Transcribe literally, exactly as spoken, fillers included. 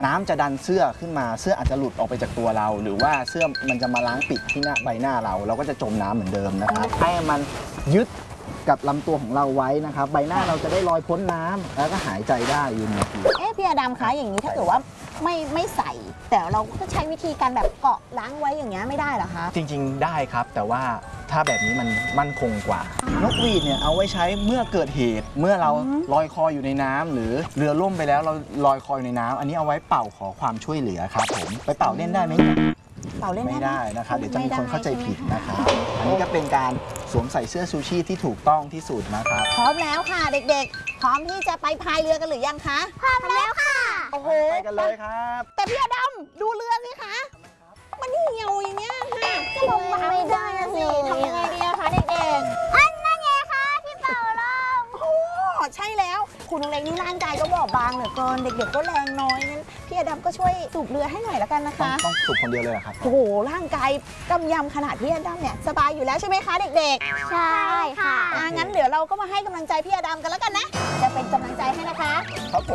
น้ำจะดันเสื้อขึ้นมาเสื้ออาจจะหลุดออกไปจากตัวเรา หรือว่าเสื้อมันจะมาล้างปิดที่หน้าใบหน้าเราเราก็จะจมน้ำเหมือนเดิมนะครับให้มันยึดกับลำตัวของเราไว้นะครับใบหน้าเราจะได้ลอยพ้นน้ำแล้วก็หายใจได้ยืนนาทีเอ๊ะพี่อดัมคะอย่างนี้ถ้าเกิดว่าไม่ไม่ใส่ แต่เราก็ใช้วิธีการแบบเกาะล้างไว้อย่างเงี้ยไม่ได้เหรอคะจริงๆได้ครับแต่ว่าถ้าแบบนี้มันมั่นคงกว่านกหวีดเนี่ยเอาไว้ใช้เมื่อเกิดเหตุเมื่อเราลอยคออยู่ในน้ำหรือเรือล่มไปแล้วเราลอยคออยู่ในน้ำอันนี้เอาไว้เป่าขอความช่วยเหลือครับผมไปเป่าเล่นได้ไหมเนี่ยเป่าเล่นไม่ได้นะครับเดี๋ยวจะมีคนเข้าใจผิดนะครับไม่ได้อันนี้ก็เป็นการสวมใส่เสื้อชูชีพที่ถูกต้องที่สุดนะครับพร้อมแล้วค่ะเด็กๆ พร้อมที่จะไปพายเรือกันหรือยังคะพร้อมแล้วค่ะโอ้โหไปกันเลยครับแต่พี่อดัมดูเรือสิคะมันเหี่ยวอย่างเงี้ยค่ะจะลงมาไม่ได้สิทำยังไงดีอะคะเด็กๆอันนั่นไงคะที่เป่าลมโอ้ใช่แล้วคุณลุงเล็กนี่ร่างกายก็บอบบางเหลือเกินเด็กๆก็แรงน้อยนั้นพี่อดัมก็ช่วยสูบเรือให้หน่อยละกันนะต้องคะต้องสูบคนเดียวเลยเหรอครับโอ้โหร่างกายกำยำขนาดพี่อดัมเนี่ยสบายอยู่แล้วใช่ไหมคะเด็กๆใช่ค่ะงั้นเดี๋ยวเราก็มาให้กำลังใจพี่อดัมกันแล้วกันนะจะเป็นกำลังใจให้นะคะ